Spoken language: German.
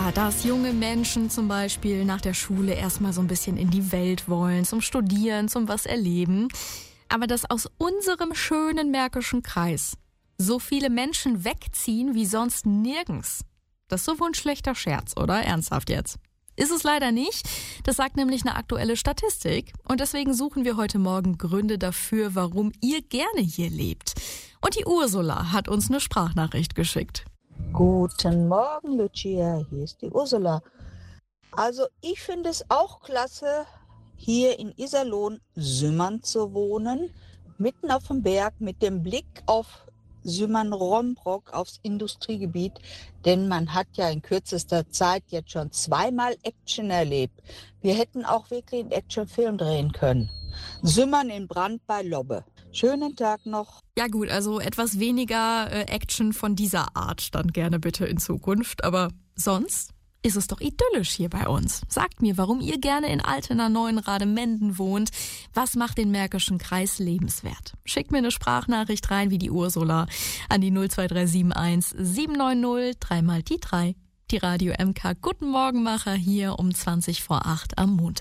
Ja, dass junge Menschen zum Beispiel nach der Schule erstmal so ein bisschen in die Welt wollen, zum Studieren, zum was erleben. Aber dass aus unserem schönen Märkischen Kreis so viele Menschen wegziehen wie sonst nirgends. Das ist so wohl ein schlechter Scherz, oder? Ernsthaft jetzt. Ist es leider nicht. Das sagt nämlich eine aktuelle Statistik. Und deswegen suchen wir heute Morgen Gründe dafür, warum ihr gerne hier lebt. Und die Ursula hat uns eine Sprachnachricht geschickt. Guten Morgen, Lucia. Hier ist die Ursula. Also ich finde es auch klasse, hier in Iserlohn-Sümmern zu wohnen, mitten auf dem Berg mit dem Blick auf Sümmern-Rombrock, aufs Industriegebiet, denn man hat ja in kürzester Zeit jetzt schon zweimal Action erlebt. Wir hätten auch wirklich einen Actionfilm drehen können. Sümmern in Brand bei Lobbe. Schönen Tag noch. Ja gut, also etwas weniger Action von dieser Art dann gerne bitte in Zukunft. Aber sonst ist es doch idyllisch hier bei uns. Sagt mir, warum ihr gerne in Altena, Neuenrade, Menden wohnt. Was macht den Märkischen Kreis lebenswert? Schickt mir eine Sprachnachricht rein wie die Ursula an die 02371 790 3 mal die 3. Die Radio MK Guten Morgenmacher hier um 20 vor 8 am Montag.